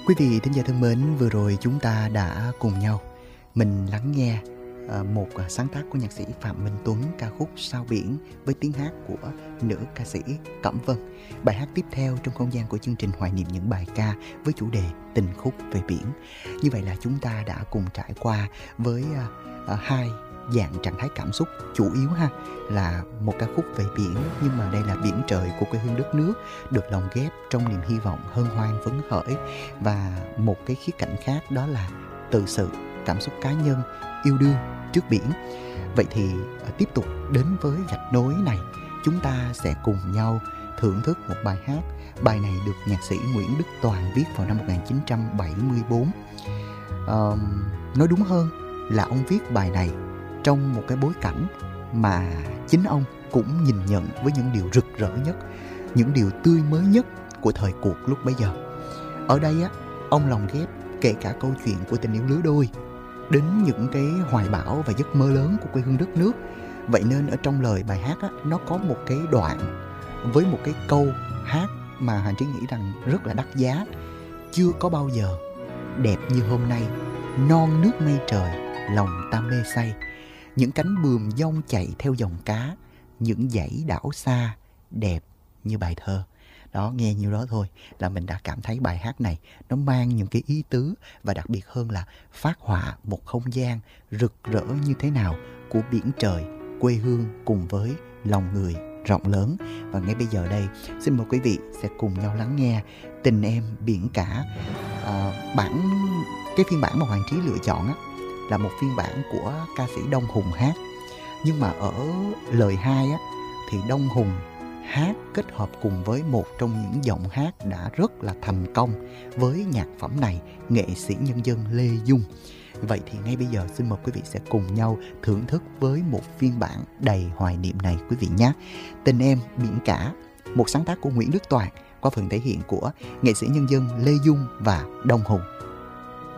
Quý vị thính giả thân mến, vừa rồi chúng ta đã cùng nhau mình lắng nghe một sáng tác của nhạc sĩ Phạm Minh Tuấn, ca khúc Sao Biển với tiếng hát của nữ ca sĩ Cẩm Vân. Bài hát tiếp theo trong không gian của chương trình hoài niệm những bài ca với chủ đề Tình khúc về biển. Như vậy là chúng ta đã cùng trải qua với hai dạng trạng thái cảm xúc chủ yếu là một ca khúc về biển, nhưng mà đây là biển trời của quê hương đất nước, được lồng ghép trong niềm hy vọng hân hoan phấn khởi, và một cái khía cạnh khác đó là tự sự, cảm xúc cá nhân, yêu đương trước biển. Vậy thì tiếp tục đến với gạch nối này, chúng ta sẽ cùng nhau thưởng thức một bài hát. Bài này được nhạc sĩ Nguyễn Đức Toàn viết vào năm 1974. Nói đúng hơn là ông viết bài này trong một cái bối cảnh mà chính ông cũng nhìn nhận với những điều rực rỡ nhất, những điều tươi mới nhất của thời cuộc lúc bấy giờ. Ở đây ông lồng ghép kể cả câu chuyện của tình yêu lứa đôi đến những cái hoài bão và giấc mơ lớn của quê hương đất nước. Vậy nên ở trong lời bài hát nó có một cái đoạn với một cái câu hát mà Hoàng Trí nghĩ rằng rất là đắt giá. Chưa có bao giờ đẹp như hôm nay, non nước mây trời, lòng ta mê say. Những cánh buồm dông chạy theo dòng cá, những dãy đảo xa đẹp như bài thơ. Đó, nghe nhiêu đó thôi là mình đã cảm thấy bài hát này nó mang những cái ý tứ, và đặc biệt hơn là phát họa một không gian rực rỡ như thế nào của biển trời, quê hương cùng với lòng người rộng lớn. Và ngay bây giờ đây, xin mời quý vị sẽ cùng nhau lắng nghe Tình Em Biển Cả. Cái phiên bản mà Hoàng Trí lựa chọn là một phiên bản của ca sĩ Đông Hùng hát. Nhưng mà ở lời 2 thì Đông Hùng hát kết hợp cùng với một trong những giọng hát đã rất là thành công với nhạc phẩm này, nghệ sĩ nhân dân Lê Dung. Vậy thì ngay bây giờ xin mời quý vị sẽ cùng nhau thưởng thức với một phiên bản đầy hoài niệm này quý vị nhé. Tình Em Biển Cả, một sáng tác của Nguyễn Đức Toàn qua phần thể hiện của nghệ sĩ nhân dân Lê Dung và Đông Hùng.